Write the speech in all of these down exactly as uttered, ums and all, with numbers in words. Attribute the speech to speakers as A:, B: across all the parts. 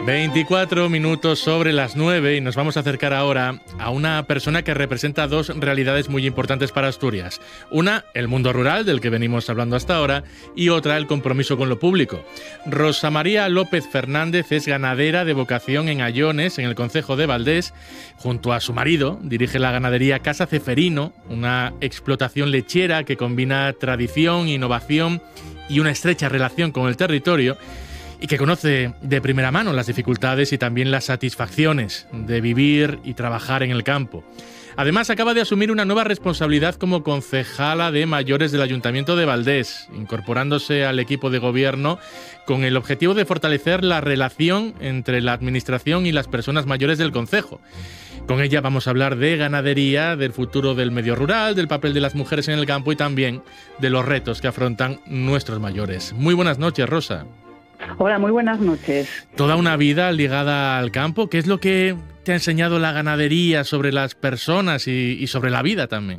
A: veinticuatro minutos sobre las nueve y nos vamos a acercar ahora a una persona que representa dos realidades muy importantes para Asturias. Una, el mundo rural, del que venimos hablando hasta ahora, y otra, el compromiso con lo público. Rosa María López Fernández es ganadera de vocación en Ayones, en el concejo de Valdés. Junto a su marido, dirige la ganadería Casa Ceferino, una explotación lechera que combina tradición, innovación y una estrecha relación con el territorio, y que conoce de primera mano las dificultades y también las satisfacciones de vivir y trabajar en el campo. Además, acaba de asumir una nueva responsabilidad como concejala de mayores del Ayuntamiento de Valdés, incorporándose al equipo de gobierno con el objetivo de fortalecer la relación entre la administración y las personas mayores del concejo. Con ella vamos a hablar de ganadería, del futuro del medio rural, del papel de las mujeres en el campo y también de los retos que afrontan nuestros mayores. Muy buenas noches, Rosa.
B: Hola, muy buenas noches.
A: Toda una vida ligada al campo. ¿Qué es lo que te ha enseñado la ganadería sobre las personas y, y sobre la vida también?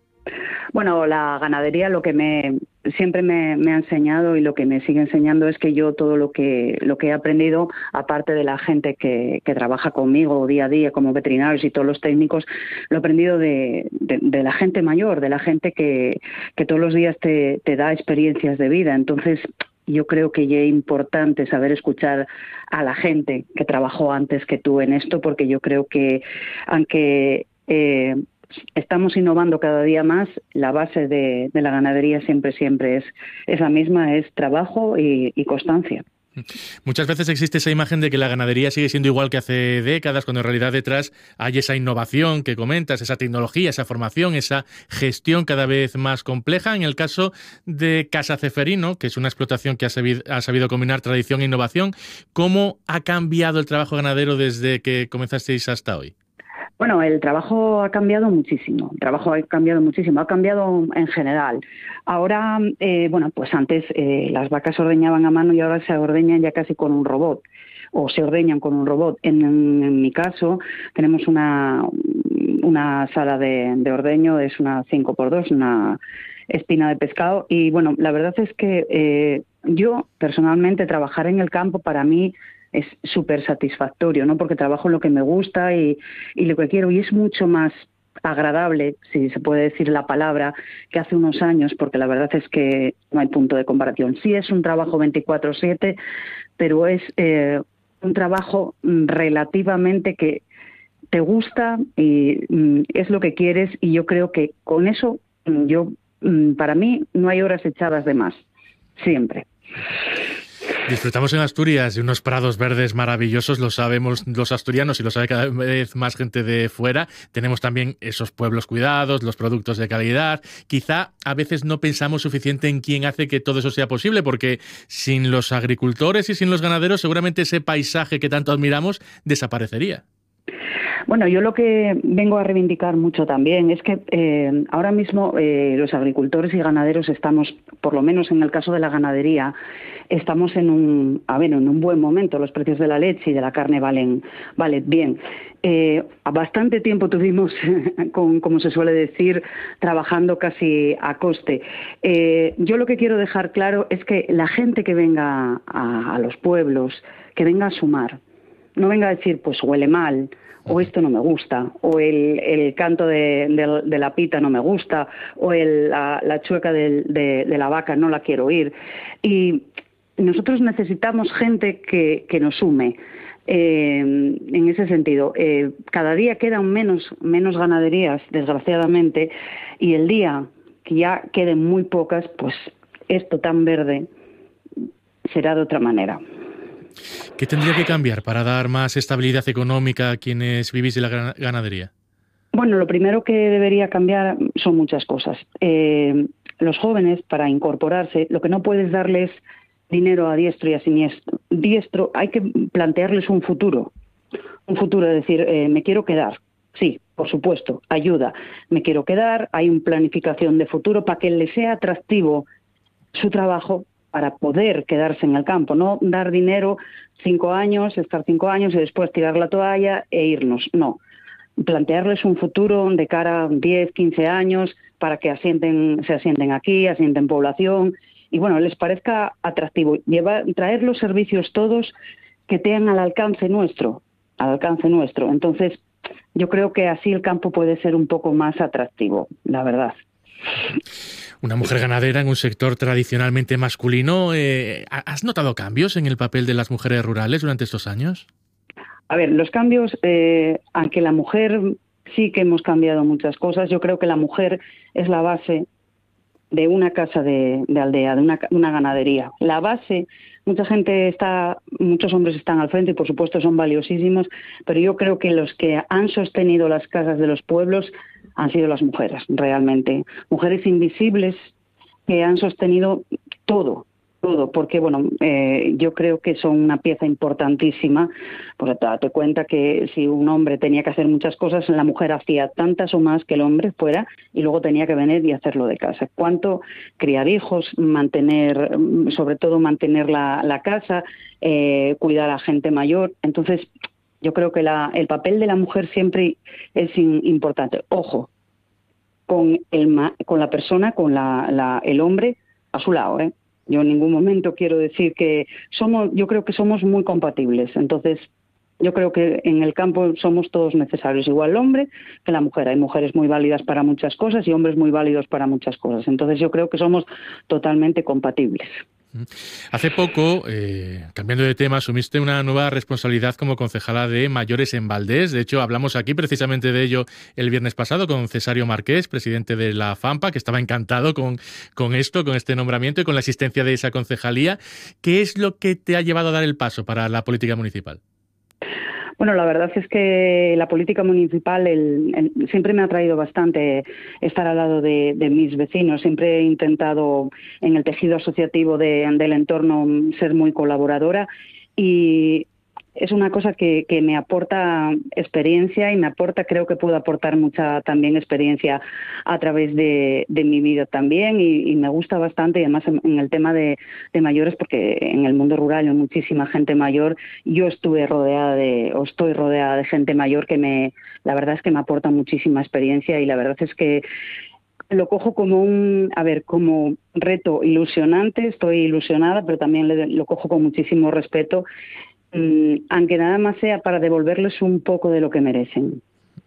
B: Bueno, la ganadería lo que me siempre me, me ha enseñado y lo que me sigue enseñando es que yo todo lo que lo que he aprendido, aparte de la gente que, que trabaja conmigo día a día como veterinarios y todos los técnicos, lo he aprendido de, de, de la gente mayor, de la gente que, que todos los días te, te da experiencias de vida. Entonces, yo creo que ya es importante saber escuchar a la gente que trabajó antes que tú en esto, porque yo creo que aunque eh, estamos innovando cada día más, la base de, de la ganadería siempre, siempre es, es la misma, es trabajo y, y constancia.
A: Muchas veces existe esa imagen de que la ganadería sigue siendo igual que hace décadas, cuando en realidad detrás hay esa innovación que comentas, esa tecnología, esa formación, esa gestión cada vez más compleja. En el caso de Casa Ceferino, que es una explotación que ha sabido, ha sabido combinar tradición e innovación, ¿cómo ha cambiado el trabajo ganadero desde que comenzasteis hasta hoy?
B: Bueno, el trabajo ha cambiado muchísimo, el trabajo ha cambiado muchísimo, ha cambiado en general. Ahora, eh, bueno, pues antes eh, las vacas se ordeñaban a mano y ahora se ordeñan ya casi con un robot, o se ordeñan con un robot. En, en, en mi caso, tenemos una, una sala de, de ordeño, es una cinco por dos, una espina de pescado, y bueno, la verdad es que eh, yo, personalmente, trabajar en el campo para mí es súper satisfactorio, ¿no? Porque trabajo en lo que me gusta y, y lo que quiero, y es mucho más agradable, si se puede decir la palabra, que hace unos años, porque la verdad es que no hay punto de comparación. Sí es un trabajo veinticuatro siete, pero es eh, un trabajo relativamente que te gusta y mm, es lo que quieres, y yo creo que con eso, yo mm, para mí no hay horas echadas de más, siempre.
A: Disfrutamos en Asturias de unos prados verdes maravillosos, lo sabemos los asturianos y lo sabe cada vez más gente de fuera. Tenemos también esos pueblos cuidados, los productos de calidad. Quizá a veces no pensamos suficiente en quién hace que todo eso sea posible, porque sin los agricultores y sin los ganaderos seguramente ese paisaje que tanto admiramos desaparecería.
B: Bueno, yo lo que vengo a reivindicar mucho también es que eh, ahora mismo eh, los agricultores y ganaderos estamos, por lo menos en el caso de la ganadería, estamos en un, a ver, en un buen momento. Los precios de la leche y de la carne valen, valen bien. Eh, a bastante tiempo tuvimos, con, como se suele decir, trabajando casi a coste. Eh, yo lo que quiero dejar claro es que la gente que venga a, a los pueblos, que venga a sumar, no venga a decir, pues huele mal, o esto no me gusta, o el, el canto de, de, de la pita no me gusta, o el, la, la chueca de, de, de la vaca no la quiero oír. Y nosotros necesitamos gente que, que nos sume. Eh, en ese sentido, eh, cada día quedan menos, menos ganaderías, desgraciadamente, y el día que ya queden muy pocas, pues esto tan verde será de otra manera.
A: ¿Qué tendría que cambiar para dar más estabilidad económica a quienes vivís de la ganadería?
B: Bueno, lo primero que debería cambiar son muchas cosas. Eh, los jóvenes, para incorporarse, lo que no puedes darles dinero a diestro y a siniestro. Diestro, hay que plantearles un futuro. Un futuro, es decir, eh, me quiero quedar. Sí, por supuesto, ayuda. Me quiero quedar, hay una planificación de futuro para que les sea atractivo su trabajo, para poder quedarse en el campo, no dar dinero cinco años, estar cinco años y después tirar la toalla e irnos. No, plantearles un futuro de cara a diez, quince años para que asienten, se asienten aquí, asienten población y bueno, les parezca atractivo. Llevar, traer los servicios todos que tengan al alcance nuestro, al alcance nuestro. Entonces, yo creo que así el campo puede ser un poco más atractivo, la verdad.
A: Una mujer ganadera en un sector tradicionalmente masculino. Eh, ¿Has notado cambios en el papel de las mujeres rurales durante estos años?
B: A ver, los cambios, eh, aunque la mujer sí que hemos cambiado muchas cosas, yo creo que la mujer es la base de una casa de, de aldea, de una, una ganadería. La base, mucha gente está, muchos hombres están al frente y por supuesto son valiosísimos, pero yo creo que los que han sostenido las casas de los pueblos han sido las mujeres, realmente. Mujeres invisibles que han sostenido todo, todo, porque bueno, eh, yo creo que son una pieza importantísima, porque date cuenta que si un hombre tenía que hacer muchas cosas, la mujer hacía tantas o más que el hombre fuera y luego tenía que venir y hacerlo de casa. Cuánto criar hijos, mantener, sobre todo mantener la, la casa, eh, cuidar a gente mayor. Entonces, yo creo que la, el papel de la mujer siempre es in, importante. Ojo, con, el, con la persona, con la, la, el hombre a su lado, ¿eh? Yo en ningún momento quiero decir que somos, yo creo que somos muy compatibles. Entonces, yo creo que en el campo somos todos necesarios, igual el hombre que la mujer. Hay mujeres muy válidas para muchas cosas y hombres muy válidos para muchas cosas. Entonces, yo creo que somos totalmente compatibles.
A: Hace poco, eh, cambiando de tema, asumiste una nueva responsabilidad como concejala de mayores en Valdés. De hecho, hablamos aquí precisamente de ello el viernes pasado con Cesario Marqués, presidente de la FAMPA, que estaba encantado con, con esto, con este nombramiento y con la existencia de esa concejalía. ¿Qué es lo que te ha llevado a dar el paso para la política municipal?
B: Bueno, la verdad es que la política municipal el, el, siempre me ha traído bastante estar al lado de, de mis vecinos. Siempre he intentado en el tejido asociativo de, del entorno ser muy colaboradora y es una cosa que, que me aporta experiencia y me aporta, creo que puedo aportar mucha también experiencia a través de, de mi vida también y, y me gusta bastante y además en, en el tema de, de mayores porque en el mundo rural hay muchísima gente mayor. Yo estuve rodeada de, o estoy rodeada de gente mayor que me, la verdad es que me aporta muchísima experiencia y la verdad es que lo cojo como un, a ver, como reto ilusionante, estoy ilusionada, pero también le, lo cojo con muchísimo respeto. Aunque nada más sea para devolverles un poco de lo que merecen.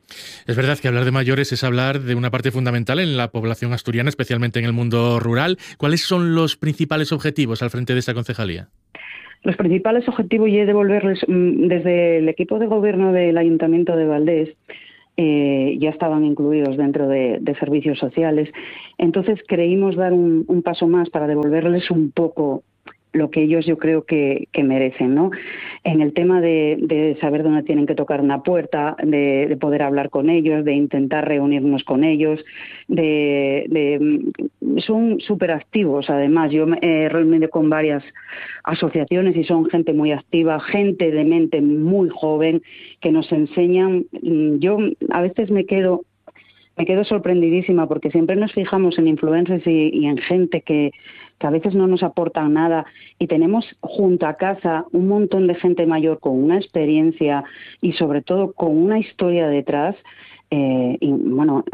A: Es verdad que hablar de mayores es hablar de una parte fundamental en la población asturiana, especialmente en el mundo rural. ¿Cuáles son los principales objetivos al frente de esta concejalía?
B: Los principales objetivos y es devolverles, desde el equipo de gobierno del Ayuntamiento de Valdés, eh, ya estaban incluidos dentro de, de servicios sociales. Entonces creímos dar un, un paso más para devolverles un poco lo que ellos yo creo que, que merecen, ¿no? En el tema de, de saber dónde tienen que tocar una puerta, de, de poder hablar con ellos, de intentar reunirnos con ellos, de, de son súper activos además. Yo me he reunido con varias asociaciones y son gente muy activa, gente de mente muy joven que nos enseñan. Yo a veces me quedo me quedo sorprendidísima porque siempre nos fijamos en influencers y, y en gente que que a veces no nos aportan nada y tenemos junto a casa un montón de gente mayor con una experiencia y sobre todo con una historia detrás, eh, y bueno,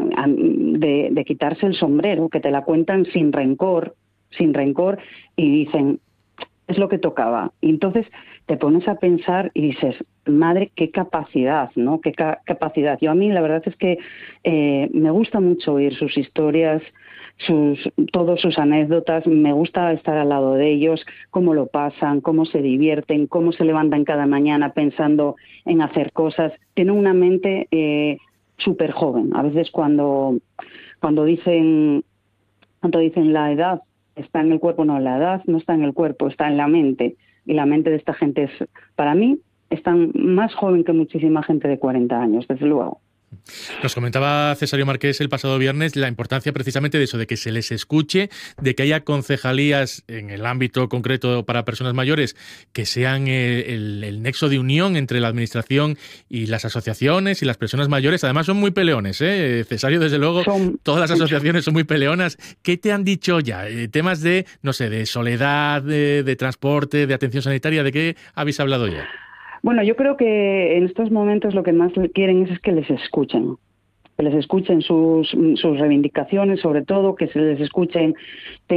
B: de, de quitarse el sombrero, que te la cuentan sin rencor, sin rencor y dicen, es lo que tocaba. Y entonces te pones a pensar y dices, madre, qué capacidad, ¿no? Qué ca- capacidad. Yo a mí la verdad es que eh, me gusta mucho oír sus historias, sus todas sus anécdotas, me gusta estar al lado de ellos, cómo lo pasan, cómo se divierten, cómo se levantan cada mañana pensando en hacer cosas. Tienen una mente eh, súper joven. A veces cuando, cuando dicen, cuando dicen la edad está en el cuerpo, no, la edad no está en el cuerpo, está en la mente. Y la mente de esta gente es, para mí, están más joven que muchísima gente de cuarenta años, desde luego.
A: Nos comentaba Cesario Marqués el pasado viernes la importancia precisamente de eso, de que se les escuche, de que haya concejalías en el ámbito concreto para personas mayores que sean el, el, el nexo de unión entre la administración y las asociaciones y las personas mayores. Además son muy peleones, ¿eh? Cesario, desde luego, son... todas las asociaciones son muy peleonas. ¿Qué te han dicho ya? Eh, temas de, no sé, de soledad, de, de transporte, de atención sanitaria, ¿de qué habéis hablado ya?
B: Bueno, yo creo que en estos momentos lo que más quieren es, es que les escuchen, que les escuchen sus, sus reivindicaciones, sobre todo, que se les escuchen temas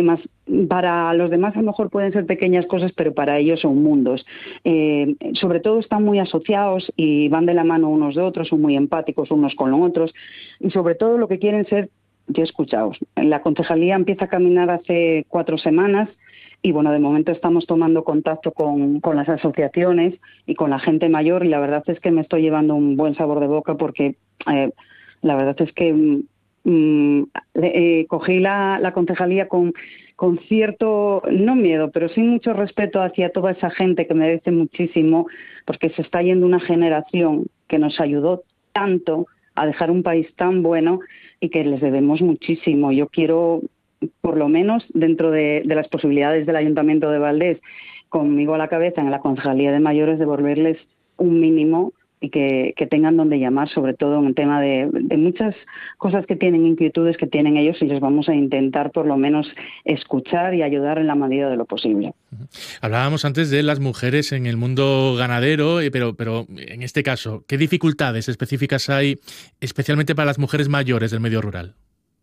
B: para los demás a lo mejor pueden ser pequeñas cosas, pero para ellos son mundos. Eh, sobre todo están muy asociados y van de la mano unos de otros, son muy empáticos unos con los otros, y sobre todo lo que quieren ser, ya escuchaos, la concejalía empieza a caminar hace cuatro semanas y bueno, de momento estamos tomando contacto con, con las asociaciones y con la gente mayor, y la verdad es que me estoy llevando un buen sabor de boca porque eh, la verdad es que mm, eh, cogí la, la concejalía con con cierto, no miedo, pero sí mucho respeto hacia toda esa gente que merece muchísimo, porque se está yendo una generación que nos ayudó tanto a dejar un país tan bueno y que les debemos muchísimo. Yo quiero, por lo menos dentro de, de las posibilidades del Ayuntamiento de Valdés, conmigo a la cabeza en la Concejalía de Mayores, devolverles un mínimo y que, que tengan donde llamar, sobre todo en el tema de, de muchas cosas que tienen, inquietudes que tienen ellos, y les vamos a intentar por lo menos escuchar y ayudar en la medida de lo posible.
A: Hablábamos antes de las mujeres en el mundo ganadero, pero, pero en este caso, ¿qué dificultades específicas hay especialmente para las mujeres mayores del medio rural?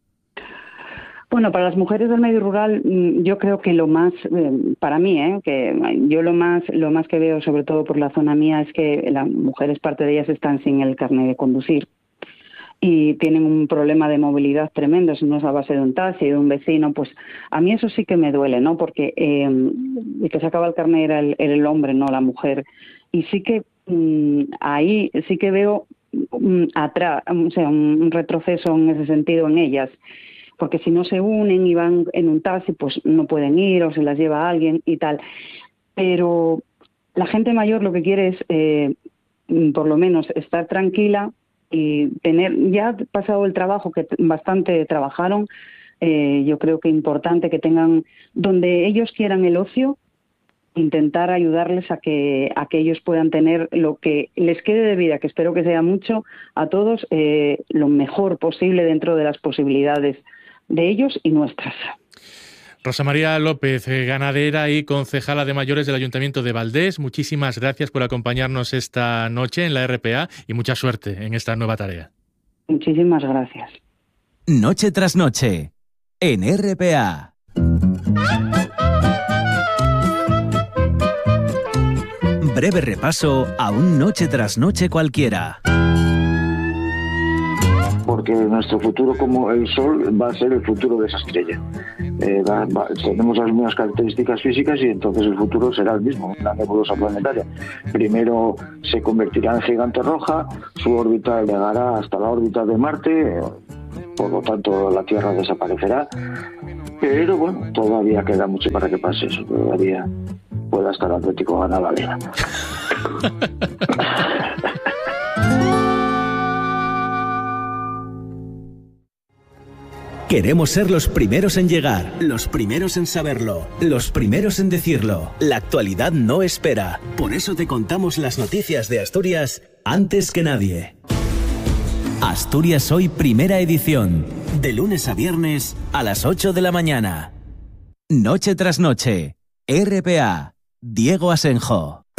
B: Bueno, para las mujeres del medio rural, yo creo que lo más, para mí, ¿eh? que yo lo más, lo más que veo, sobre todo por la zona mía, es que las mujeres, parte de ellas están sin el carnet de conducir y tienen un problema de movilidad tremendo. Si no es a base de un taxi, de un vecino, pues a mí eso sí que me duele, ¿no? Porque eh, el que sacaba el carnet era el, era el hombre, no la mujer. Y sí que mmm, ahí sí que veo mmm, atrás, o sea, un retroceso en ese sentido en ellas. Porque si no se unen y van en un taxi, pues no pueden ir o se las lleva alguien y tal. Pero la gente mayor lo que quiere es, eh, por lo menos, estar tranquila y tener, ya pasado el trabajo que bastante trabajaron, eh, yo creo que es importante que tengan, donde ellos quieran el ocio, intentar ayudarles a que, a que ellos puedan tener lo que les quede de vida, que espero que sea mucho, a todos, eh, lo mejor posible dentro de las posibilidades de ellos y nuestras.
A: Rosa María López, ganadera y concejala de mayores del Ayuntamiento de Valdés, muchísimas gracias por acompañarnos esta noche en la R P A y mucha suerte en esta nueva tarea.
B: Muchísimas gracias.
C: Noche tras noche, en R P A. Breve repaso a un noche tras noche cualquiera.
D: Porque nuestro futuro como el Sol va a ser el futuro de esa estrella. Eh, va, va, tenemos las mismas características físicas y entonces el futuro será el mismo, una nebulosa planetaria. Primero se convertirá en gigante roja, su órbita llegará hasta la órbita de Marte, eh, por lo tanto la Tierra desaparecerá, pero bueno, todavía queda mucho para que pase eso, todavía pueda estar Atlético ganar la Liga.
C: Queremos ser los primeros en llegar, los primeros en saberlo, los primeros en decirlo. La actualidad no espera. Por eso te contamos las noticias de Asturias antes que nadie. Asturias Hoy, primera edición. De lunes a viernes a las ocho de la mañana. Noche tras noche. R P A. Diego Asenjo.